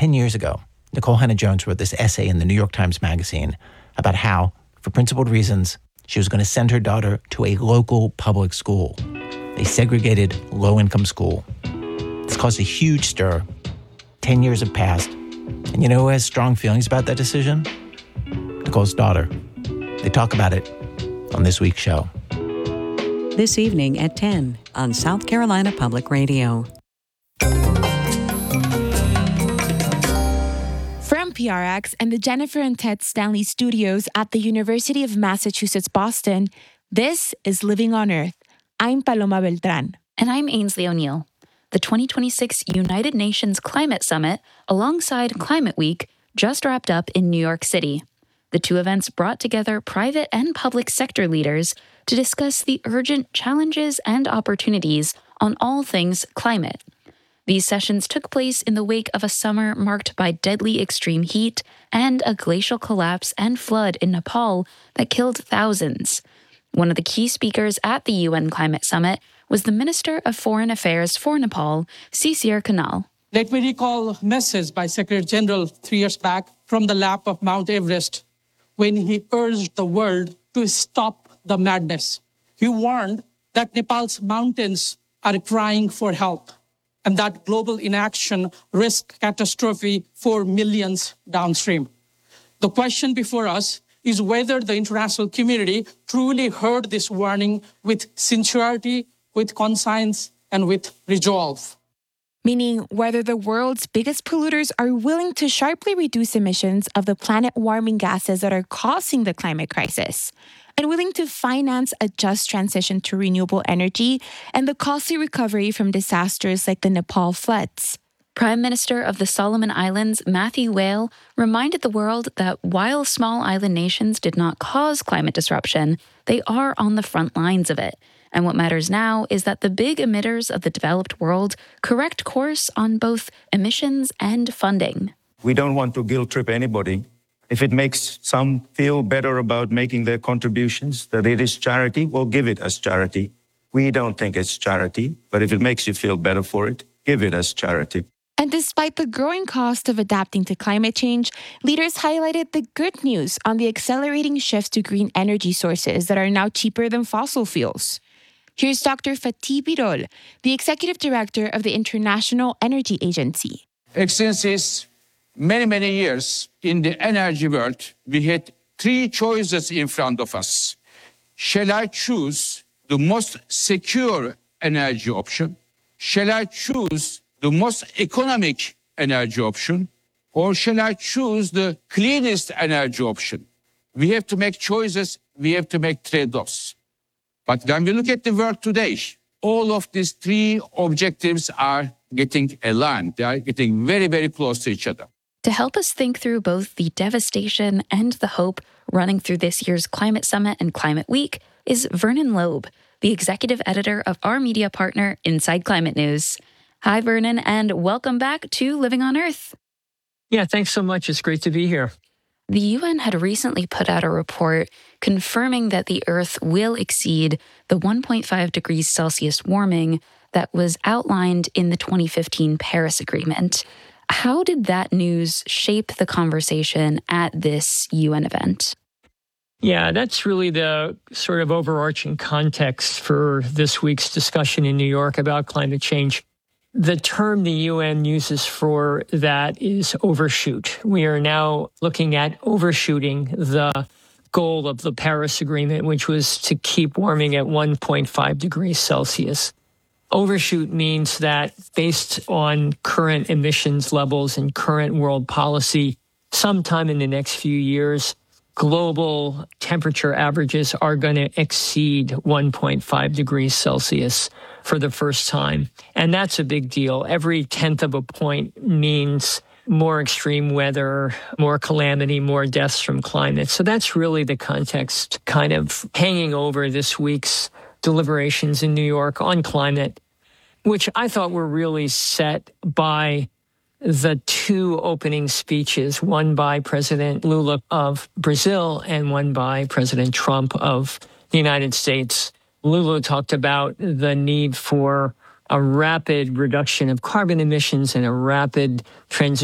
10 years ago, Nikole Hannah-Jones wrote this essay in the New York Times Magazine about how, for principled reasons, she was going to send her daughter to a local public school, a segregated, low-income school. This caused a huge stir. 10 years have passed. And you know who has strong feelings about that decision? Nikole's daughter. They talk about it on this week's show. This evening at 10 on South Carolina Public Radio. From PRX and the Jennifer and Ted Stanley studios at the University of Massachusetts, Boston, this is Living on Earth. I'm Paloma Beltran. And I'm Ainsley O'Neill. The 2026 United Nations Climate Summit, alongside Climate Week, just wrapped up in New York City. The two events brought together private and public sector leaders to discuss the urgent challenges and opportunities on all things climate. These sessions took place in the wake of a summer marked by deadly extreme heat and a glacial collapse and flood in Nepal that killed thousands. One of the key speakers at the UN Climate Summit was the Minister of Foreign Affairs for Nepal, Sisir Kanal. Let me recall a message by Secretary General 3 years back from the lap of Mount Everest when he urged the world to stop the madness. He warned that Nepal's mountains are crying for help and that global inaction risks catastrophe for millions downstream. The question before us is whether the international community truly heard this warning with sincerity, with conscience, and with resolve. Meaning whether the world's biggest polluters are willing to sharply reduce emissions of the planet-warming gases that are causing the climate crisis, and willing to finance a just transition to renewable energy and the costly recovery from disasters like the Nepal floods. Prime Minister of the Solomon Islands, Matthew Whale, reminded the world that while small island nations did not cause climate disruption, they are on the front lines of it. And what matters now is that the big emitters of the developed world correct course on both emissions and funding. We don't want to guilt trip anybody. If it makes some feel better about making their contributions, that it is charity, well, give it as charity. We don't think it's charity, but if it makes you feel better for it, give it as charity. And despite the growing cost of adapting to climate change, leaders highlighted the good news on the accelerating shift to green energy sources that are now cheaper than fossil fuels. Here's Dr. Fatih Birol, the Executive Director of the International Energy Agency. Since many years in the energy world, we had three choices in front of us. Shall I choose the most secure energy option? Shall I choose the most economic energy option? Or shall I choose the cleanest energy option? We have to make choices. We have to make trade-offs. But when we look at the world today, all of these three objectives are getting aligned. They are getting very close to each other. To help us think through both the devastation and the hope running through this year's Climate Summit and Climate Week is Vernon Loeb, the executive editor of our media partner, Inside Climate News. Hi, Vernon, and welcome back to Living on Earth. Yeah, thanks so much. It's great to be here. The UN had recently put out a report confirming that the Earth will exceed the 1.5 degrees Celsius warming that was outlined in the 2015 Paris Agreement. How did that news shape the conversation at this UN event? Yeah, that's really the sort of overarching context for this week's discussion in New York about climate change. The term the UN uses for that is overshoot. We are now looking at overshooting the goal of the Paris Agreement, which was to keep warming at 1.5 degrees Celsius. Overshoot means that based on current emissions levels and current world policy, sometime in the next few years, global temperature averages are going to exceed 1.5 degrees Celsius for the first time. And that's a big deal. Every tenth of a point means more extreme weather, more calamity, more deaths from climate. So that's really the context kind of hanging over this week's deliberations in New York on climate, which I thought were really set by the two opening speeches, one by President Lula of Brazil and one by President Trump of the United States. Lula talked about the need for a rapid reduction of carbon emissions and a rapid transition